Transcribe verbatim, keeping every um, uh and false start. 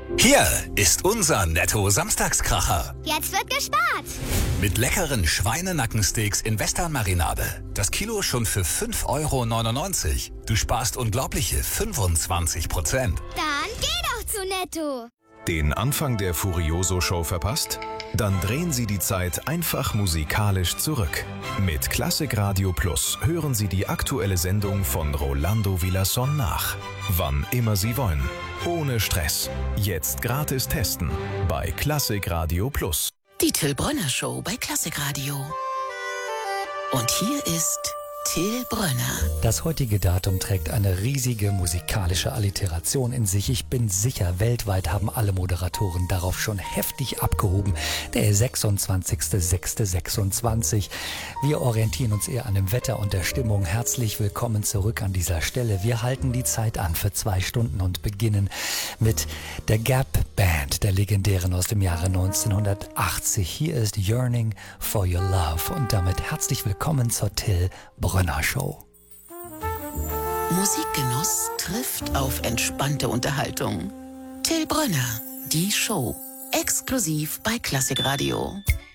Hier ist unser Netto-Samstagskracher. Jetzt wird gespart. Mit leckeren Schweinenackensteaks in Western-Marinade. Das Kilo schon für fünf Euro neunundneunzig. Du sparst unglaubliche fünfundzwanzig Prozent. Dann geh doch zu Netto. Den Anfang der Furioso-Show verpasst? Dann drehen Sie die Zeit einfach musikalisch zurück. Mit Klassik Radio Plus hören Sie die aktuelle Sendung von Rolando Villazón nach. Wann immer Sie wollen. Ohne Stress. Jetzt gratis testen. Bei Klassik Radio Plus. Die Till Brönner Show bei Klassik Radio. Und hier ist Till Brönner. Das heutige Datum trägt eine riesige musikalische Alliteration in sich. Ich bin sicher, weltweit haben alle Moderatoren darauf schon heftig abgehoben. Der sechsundzwanzigster sechster sechsundzwanzig. Wir orientieren uns eher an dem Wetter und der Stimmung. Herzlich willkommen zurück an dieser Stelle. Wir halten die Zeit an für zwei Stunden und beginnen mit der Gap Band, der legendären aus dem Jahre neunzehnhundertachtzig. Hier ist Yearning for Your Love und damit herzlich willkommen zur Till Brönner Show. Musikgenuss trifft auf entspannte Unterhaltung. Till Brönner, die Show. Exklusiv bei Klassik Radio.